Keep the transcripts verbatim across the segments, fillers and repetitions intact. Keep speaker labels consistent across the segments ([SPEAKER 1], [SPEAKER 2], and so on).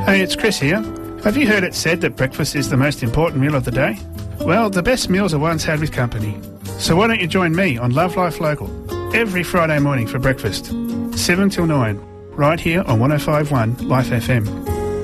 [SPEAKER 1] Hey, it's Chris here. Have you heard it said that breakfast is the most important meal of the day? Well, the best meals are ones had with company. So why don't you join me on Love Life Local every Friday morning for breakfast, seven till nine, right here on one oh five point one Life F M.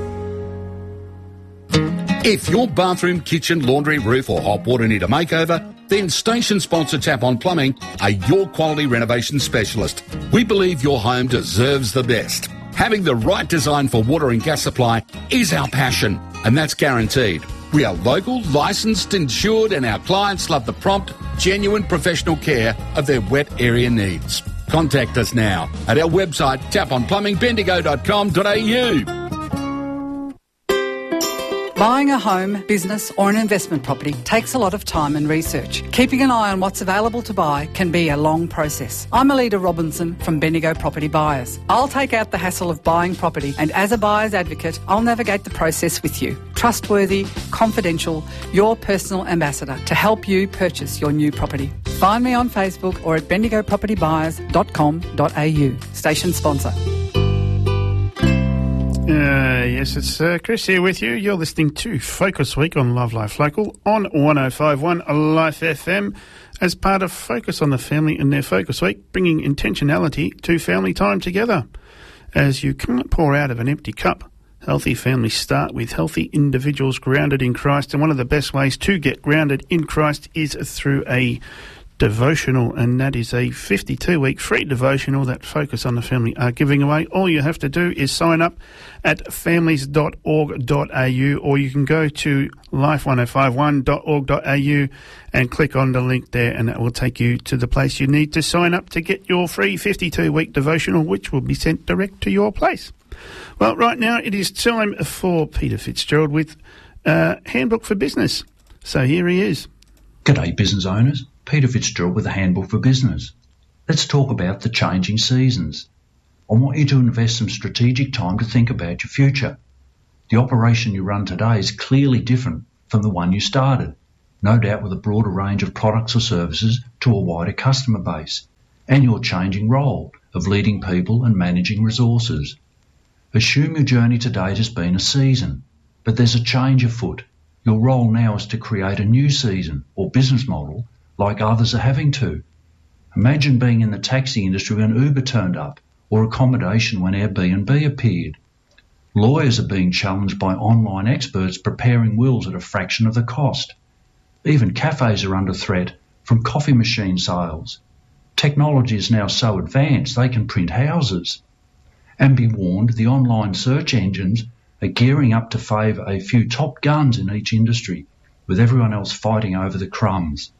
[SPEAKER 2] If your bathroom, kitchen, laundry, roof or hot water need a makeover, then station sponsor Tap On Plumbing are your quality renovation specialist. We believe your home deserves the best. Having the right design for water and gas supply is our passion, and that's guaranteed. We are local, licensed, insured, and our clients love the prompt, genuine professional care of their wet area needs. Contact us now at our website tap on plumbing bendigo dot com dot a u.
[SPEAKER 3] Buying a home, business or an investment property takes a lot of time and research. Keeping an eye on what's available to buy can be a long process. I'm Alida Robinson from Bendigo Property Buyers. I'll take out the hassle of buying property, and as a buyer's advocate, I'll navigate the process with you. Trustworthy, confidential, your personal ambassador to help you purchase your new property. Find me on Facebook or at bendigo property buyers dot com dot a u. Station sponsor.
[SPEAKER 1] Uh, yes, it's uh, Chris here with you. You're listening to Focus Week on Love Life Local on one oh five point one Life F M as part of Focus on the Family and their Focus Week, bringing intentionality to family time together. As you can't pour out of an empty cup, healthy families start with healthy individuals grounded in Christ, and one of the best ways to get grounded in Christ is through a devotional, and that is a fifty-two week free devotional that Focus on the Family are giving away. All you have to do is sign up at families dot org dot a u, or you can go to life ten fifty-one dot org dot a u and click on the link there, and that will take you to the place you need to sign up to get your free fifty-two week devotional, which will be sent direct to your place. Well, right now it is time for Peter Fitzgerald with uh, Handbook for Business. So here he is.
[SPEAKER 4] G'day business owners. Peter Fitzgerald with the Handbook for Business. Let's talk about the changing seasons. I want you to invest some strategic time to think about your future. The operation you run today is clearly different from the one you started, no doubt with a broader range of products or services to a wider customer base, and your changing role of leading people and managing resources. Assume your journey to date has been a season, but there's a change afoot. Your role now is to create a new season or business model like others are having to. Imagine being in the taxi industry when Uber turned up, or accommodation when Airbnb appeared. Lawyers are being challenged by online experts preparing wills at a fraction of the cost. Even cafes are under threat from coffee machine sales. Technology is now so advanced they can print houses. And be warned, the online search engines are gearing up to favour a few top guns in each industry, with everyone else fighting over the crumbs.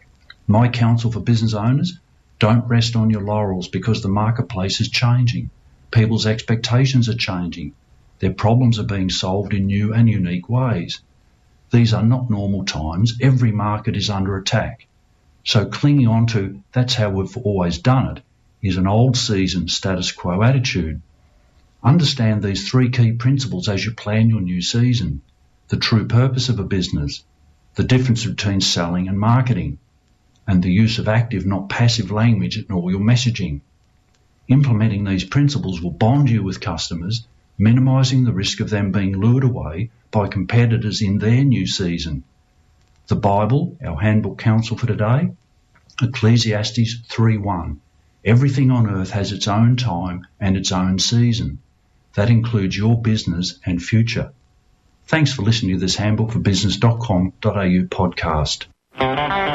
[SPEAKER 4] My counsel for business owners, don't rest on your laurels because the marketplace is changing. People's expectations are changing. Their problems are being solved in new and unique ways. These are not normal times. Every market is under attack. So clinging on to that's how we've always done it is an old season status quo attitude. Understand these three key principles as you plan your new season. The true purpose of a business, the difference between selling and marketing, and the use of active, not passive language in all your messaging. Implementing these principles will bond you with customers, minimising the risk of them being lured away by competitors in their new season. The Bible, our handbook counsel for today, Ecclesiastes three one. Everything on earth has its own time and its own season. That includes your business and future. Thanks for listening to this handbook for business dot com dot a u podcast.